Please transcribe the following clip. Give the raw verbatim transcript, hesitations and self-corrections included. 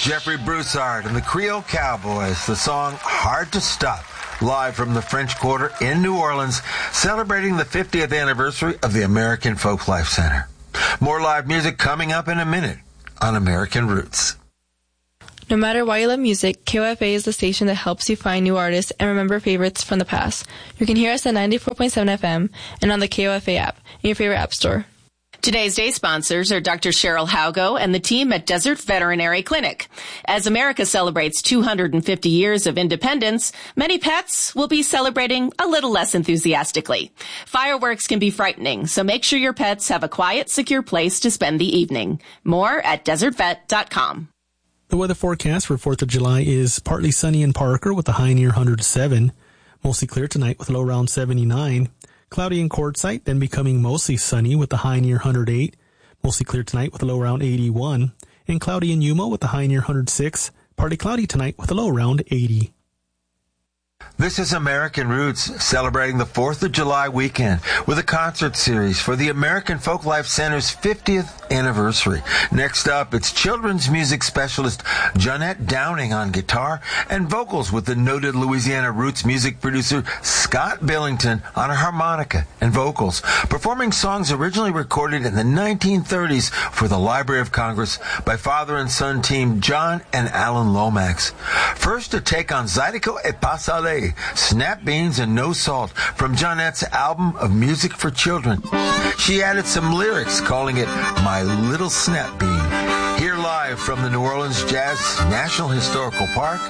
Jeffrey Broussard and the Creole Cowboys, the song Hard to Stop, live from the French Quarter in New Orleans, celebrating the fiftieth anniversary of the American Folklife Center. More live music coming up in a minute on American Roots. No matter why you love music, K O F A is the station that helps you find new artists and remember favorites from the past. You can hear us at ninety-four point seven F M and on the K O F A app in your favorite app store. Today's day sponsors are Doctor Cheryl Haugo and the team at Desert Veterinary Clinic. As America celebrates two hundred fifty years of independence, many pets will be celebrating a little less enthusiastically. Fireworks can be frightening, so make sure your pets have a quiet, secure place to spend the evening. More at desert vet dot com. The weather forecast for fourth of July is partly sunny in Parker with a high near one hundred seven. Mostly clear tonight with a low around seventy-nine. Cloudy in Quartzsite, then becoming mostly sunny with a high near one hundred eight. Mostly clear tonight with a low around eighty-one. And cloudy in Yuma with a high near one hundred six. Partly cloudy tonight with a low around eighty. This is American Roots, celebrating the fourth of July weekend with a concert series for the American Folklife Center's fiftieth anniversary. Next up, it's children's music specialist Jeanette Downing on guitar and vocals with the noted Louisiana roots music producer Scott Billington on a harmonica and vocals, performing songs originally recorded in the nineteen thirties for the Library of Congress by father and son team John and Alan Lomax. First, a take on Zydeco et Pasale, Snap Beans and No Salt from Jeanette's album of music for children. She added some lyrics calling it My Little Snap Bean. Here live from the New Orleans Jazz National Historical Park,